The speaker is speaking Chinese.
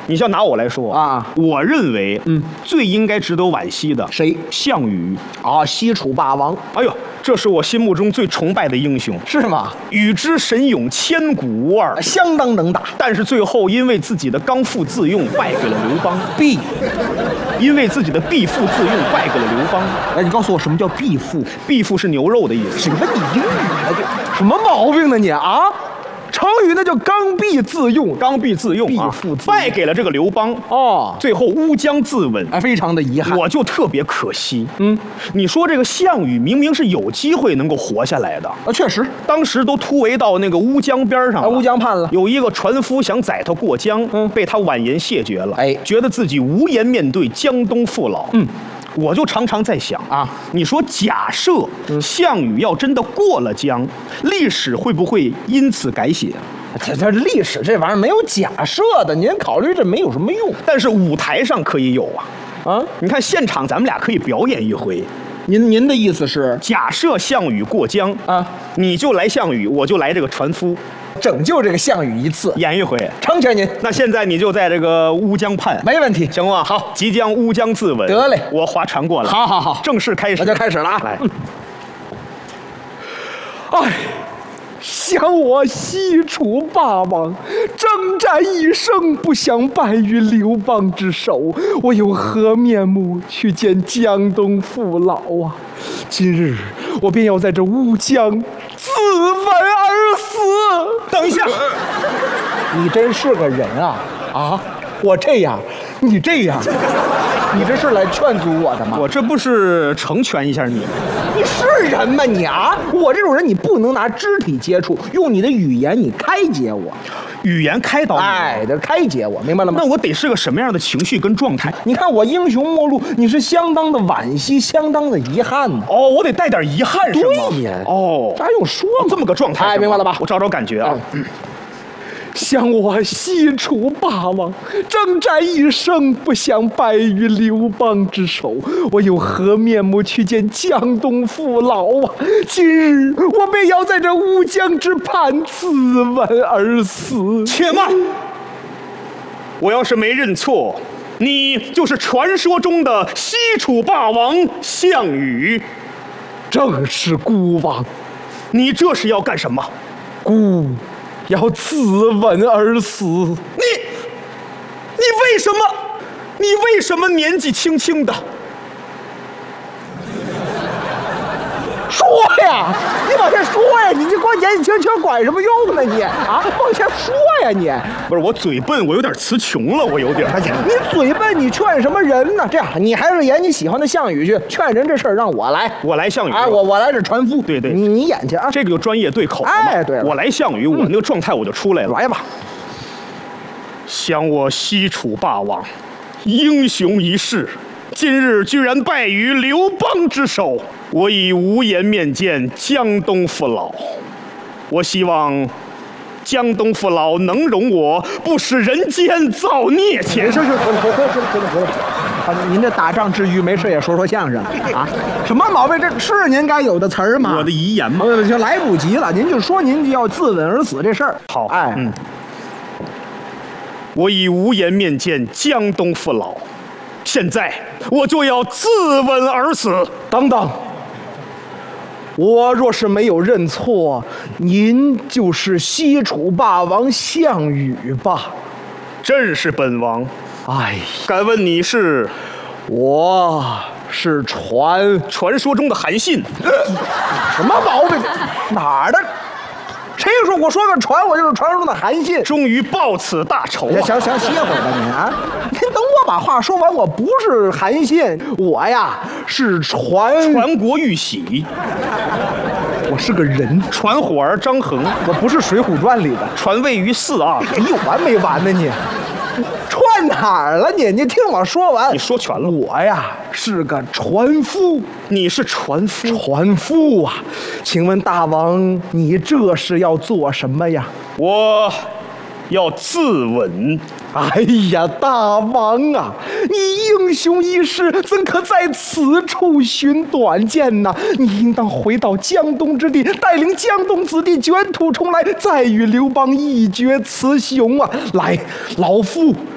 你像拿我来说啊， 我认为，最应该值得惋惜的谁？ 项羽啊，西楚霸王。 哎呦，这是我心目中最崇拜的英雄， 是吗？ 与之神勇，千古无二， 相当能打。 但是最后因为自己的刚愎自用，败给了刘邦。因为自己的必负自用，败给了刘邦。 哎，你告诉我什么叫必负？ 必负是牛肉的意思。 谁问你英语了？这什么毛病呢你啊？成语那叫刚愎自用， 刚愎自用啊， 必负自用， 败给了这个刘邦哦。 最后乌江自刎， 哎，非常的遗憾。 我就特别可惜。你说这个项羽明明是有机会能够活下来的啊，确实， 当时都突围到那个乌江边上了， 乌江畔了， 有一个船夫想载他过江，被他婉言谢绝了。 哎， 觉得自己无颜面对江东父老。我就常常在想啊，你说假设项羽要真的过了江，历史会不会因此改写？ 这历史这玩意儿没有假设的，您考虑这没有什么用。 但是舞台上可以有啊，你看现场咱们俩可以表演一回。 您的意思是， 假设项羽过江啊，你就来项羽，我就来这个船夫， 拯救这个项羽一次， 演一回， 成全您。 那现在你就在这个乌江畔， 没问题， 行吗？好，即将乌江自刎， 得嘞， 我划船过来。 好， 正式开始， 那就开始了啊！ 来， 哎。想我西楚霸王，征战一生，不想败于刘邦之手，我有何面目去见江东父老啊？今日我便要在这乌江自刎而死。 等一下， 你真是个人啊！啊，我这样，你这样，你这是来劝阻我的吗？ 我这不是成全一下你吗？ 你是人吗你啊？我这种人你不能拿肢体接触，用你的语言你开解我， 语言开导你， 哎，得开解我，明白了吗？ 那我得是个什么样的情绪跟状态？ 你看我英雄末路，你是相当的惋惜，相当的遗憾呢。 哦，我得带点遗憾是吗？ 对呀。 哦， 这还用说吗？ 这么个状态， 哎，明白了吧？ 我找找感觉啊。 想我西楚霸王，征战一生，不想败于刘邦之手，我有何面目去见江东父老啊？今日我便要在这乌江之畔自刎而死。 且慢，我要是没认错，你就是传说中的西楚霸王项羽。 正是孤王。 你这是要干什么？ 孤要自刎而死。 你为什么年纪轻轻的？ 说呀，你往前说呀，你这光年纪轻轻管什么用呢你啊？往前说呀你。 不是我嘴笨，我有点词穷了，我有点。 你嘴笨，你劝什么人呢？这样，你还是演你喜欢的项羽去，劝人这事儿让我来。 我来项羽。 哎，我来这船夫。 对， 你演去啊。 这个就专业对口了。 哎，对了， 我来项羽，我那个状态我就出来了。 来吧。 想我西楚霸王，英雄一世，今日居然败于刘邦之手，我已无颜面见江东父老。我希望江东父老能容我，不使人间造孽钱。 回来。您这打仗之余没事也说相声啊？什么毛病？这是您该有的词儿吗？ 我的遗言吗？ 就来不及了，您就说您要自刎而死这事儿。 好， 哎， 我已无颜面见江东父老，现在我就要自刎而死。 等等，我若是没有认错，您就是西楚霸王项羽吧？ 正是本王。 哎， 敢问你是？ 我是传说中的韩信。 什么毛病？哪儿的？谁说我说个船，我就是传说中的韩信？ 终于报此大仇啊！ 行，歇会儿吧您啊！您等我把话说完，我不是韩信，我呀是传国玉玺。 我是个人， 传火儿张衡， 我不是《水浒传》里的。 传位于4二， 你有完没完呢你？串哪儿了你？你听我说完。 你说全了。 我呀是个船夫。 你是船夫？ 船夫啊！请问大王，你这是要做什么呀？ 我要自刎。 哎呀，大王啊，你英雄一世，怎可在此处寻短见呢？你应当回到江东之地，带领江东子弟卷土重来，再与刘邦一决雌雄啊！来，老夫